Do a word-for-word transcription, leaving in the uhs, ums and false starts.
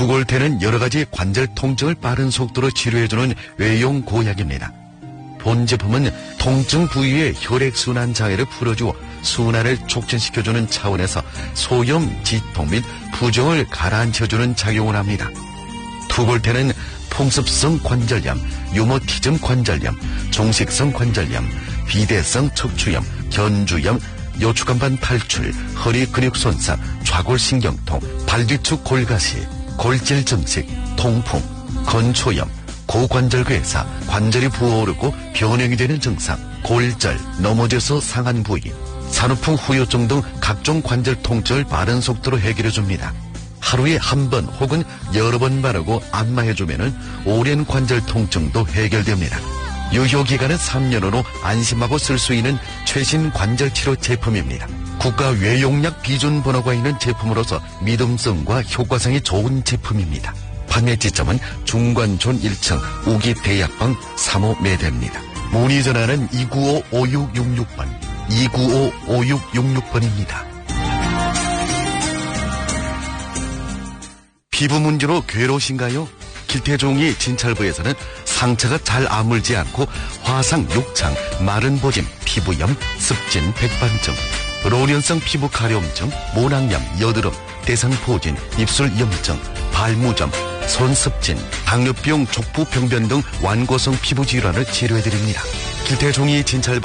투골테는 여러가지 관절 통증을 빠른 속도로 치료해주는 외용 고약입니다. 본 제품은 통증 부위의 혈액순환 장애를 풀어주어 순환을 촉진시켜주는 차원에서 소염, 지통 및 부종을 가라앉혀주는 작용을 합니다. 투골테는 풍습성 관절염, 유머티즘 관절염, 종식성 관절염, 비대성 척추염, 견주염, 요추간반 탈출, 허리 근육 손상, 좌골신경통, 발뒤축 골가시, 골질 증식, 통풍, 건초염, 고관절괴사, 관절이 부어오르고 변형이 되는 증상, 골절, 넘어져서 상한 부위, 산후풍 후유증 등 각종 관절 통증을 빠른 속도로 해결해줍니다. 하루에 한 번 혹은 여러 번 바르고 안마해주면 오랜 관절 통증도 해결됩니다. 유효기간은 삼 년으로 안심하고 쓸 수 있는 최신 관절치료 제품입니다. 국가 외용약 비준 번호가 있는 제품으로서 믿음성과 효과성이 좋은 제품입니다. 판매 지점은 중관촌 일 층 우기 대약방 삼 호 매대입니다. 문의 전화는 이구오 오육육육 번, 이구오 오육육육 번입니다. 피부 문제로 괴로우신가요? 길태종이 진찰부에서는 상처가 잘 아물지 않고 화상, 욕창, 마른 보짐, 피부염, 습진, 백반증, 로련성 피부 가려움증, 모낭염, 여드름, 대상포진, 입술염증, 발무점, 손습진, 당뇨병, 족부병변 등 완고성 피부 질환을 치료해드립니다. 길태종이 진찰부